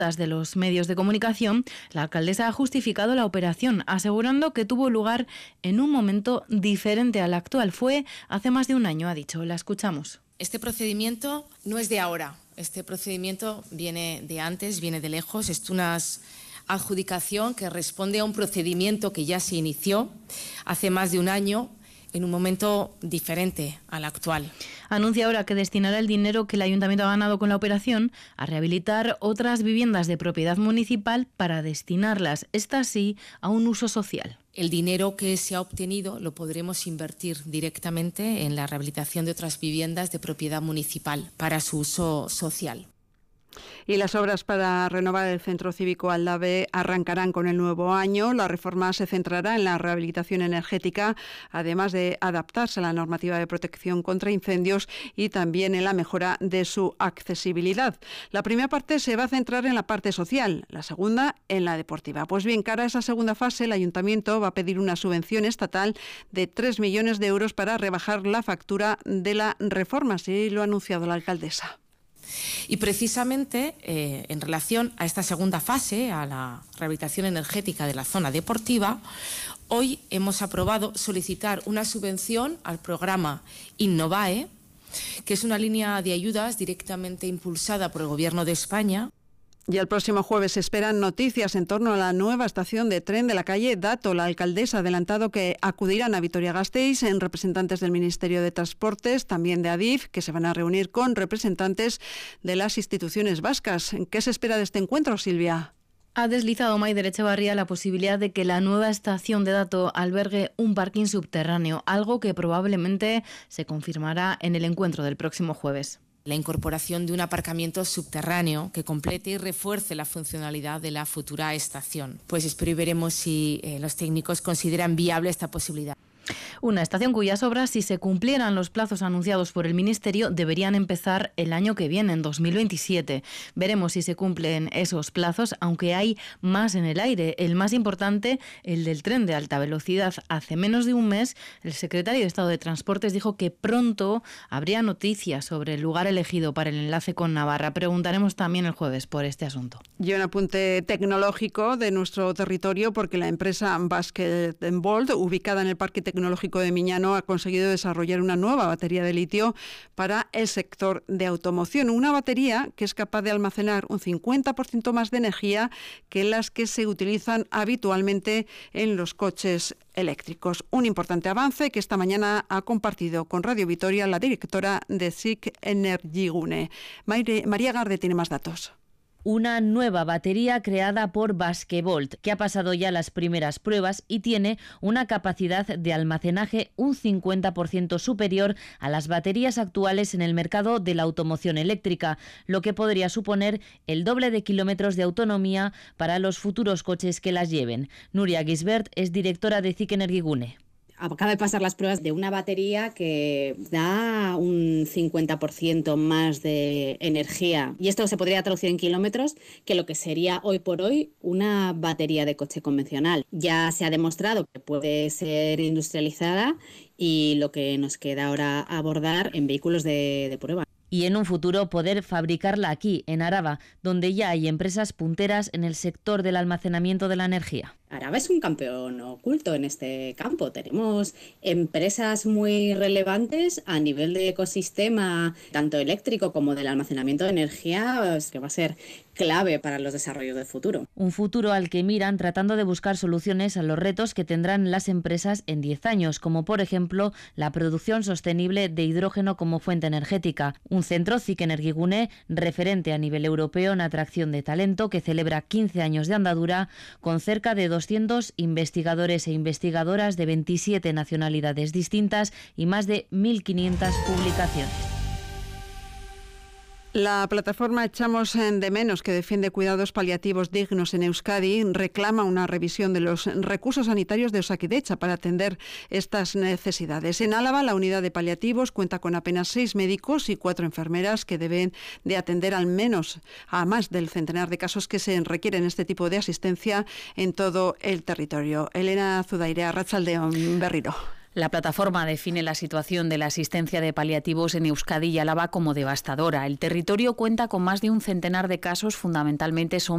de los medios de comunicación, la alcaldesa ha justificado la operación, asegurando que tuvo lugar en un momento diferente al actual. Fue hace más de un año, ha dicho. La escuchamos. Este procedimiento no es de ahora. Este procedimiento viene de antes, viene de lejos. Es una adjudicación que responde a un procedimiento que ya se inició hace más de un año, en un momento diferente al actual. Anuncia ahora que destinará el dinero que el ayuntamiento ha ganado con la operación a rehabilitar otras viviendas de propiedad municipal para destinarlas, estas sí, a un uso social. El dinero que se ha obtenido lo podremos invertir directamente en la rehabilitación de otras viviendas de propiedad municipal para su uso social. Y las obras para renovar el Centro Cívico Aldave arrancarán con el nuevo año. La reforma se centrará en la rehabilitación energética, además de adaptarse a la normativa de protección contra incendios y también en la mejora de su accesibilidad. La primera parte se va a centrar en la parte social, la segunda en la deportiva. Pues bien, cara a esa segunda fase, el Ayuntamiento va a pedir una subvención estatal de 3 millones de euros para rebajar la factura de la reforma, así lo ha anunciado la alcaldesa. Y precisamente en relación a esta segunda fase, a la rehabilitación energética de la zona deportiva, hoy hemos aprobado solicitar una subvención al programa Innovae, que es una línea de ayudas directamente impulsada por el Gobierno de España. Y el próximo jueves se esperan noticias en torno a la nueva estación de tren de la calle Dato. La alcaldesa ha adelantado que acudirán a Vitoria-Gasteiz en representantes del Ministerio de Transportes, también de Adif, que se van a reunir con representantes de las instituciones vascas. ¿Qué se espera de este encuentro, Silvia? Ha deslizado Maider Echevarría la posibilidad de que la nueva estación de Dato albergue un parking subterráneo, algo que probablemente se confirmará en el encuentro del próximo jueves. La incorporación de un aparcamiento subterráneo que complete y refuerce la funcionalidad de la futura estación. Pues espero y veremos si los técnicos consideran viable esta posibilidad. Una estación cuyas obras, si se cumplieran los plazos anunciados por el Ministerio, deberían empezar el año que viene, en 2027. Veremos si se cumplen esos plazos, aunque hay más en el aire. El más importante, el del tren de alta velocidad. Hace menos de un mes, el secretario de Estado de Transportes dijo que pronto habría noticias sobre el lugar elegido para el enlace con Navarra. Preguntaremos también el jueves por este asunto. Y un apunte tecnológico de nuestro territorio, porque la empresa Basket Bolt, ubicada en el Parque Tecnológico de Miñano, ha conseguido desarrollar una nueva batería de litio para el sector de automoción. Una batería que es capaz de almacenar un 50% más de energía que las que se utilizan habitualmente en los coches eléctricos. Un importante avance que esta mañana ha compartido con Radio Vitoria la directora de SIC Energigune. María Garde tiene más datos. Una nueva batería creada por Basquevolt, que ha pasado ya las primeras pruebas y tiene una capacidad de almacenaje un 50% superior a las baterías actuales en el mercado de la automoción eléctrica, lo que podría suponer el doble de kilómetros de autonomía para los futuros coches que las lleven. Nuria Gisbert es directora de SIC Energigune. Acaba de pasar las pruebas de una batería que da un 50% más de energía, y esto se podría traducir en kilómetros, que lo que sería hoy por hoy una batería de coche convencional. Ya se ha demostrado que puede ser industrializada y lo que nos queda ahora abordar en vehículos de prueba. Y en un futuro poder fabricarla aquí, en Araba, donde ya hay empresas punteras en el sector del almacenamiento de la energía. Araba es un campeón oculto en este campo. Tenemos empresas muy relevantes a nivel de ecosistema, tanto eléctrico como del almacenamiento de energía, que va a ser clave para los desarrollos del futuro. Un futuro al que miran tratando de buscar soluciones a los retos que tendrán las empresas en 10 años, como por ejemplo la producción sostenible de hidrógeno como fuente energética. Un centro, SIC Energigune, referente a nivel europeo en atracción de talento, que celebra 15 años de andadura, con cerca de 200 investigadores e investigadoras de 27 nacionalidades distintas y más de 1.500 publicaciones. La plataforma Echamos de Menos, que defiende cuidados paliativos dignos en Euskadi, reclama una revisión de los recursos sanitarios de Osakidetza para atender estas necesidades. En Álava, la unidad de paliativos cuenta con apenas 6 médicos y 4 enfermeras que deben de atender al menos a más del centenar de casos que se requieren este tipo de asistencia en todo el territorio. Elena Zudaire, Arratsaldeon Berriro. La plataforma define la situación de la asistencia de paliativos en Euskadi y Álava como devastadora. El territorio cuenta con más de un centenar de casos, fundamentalmente son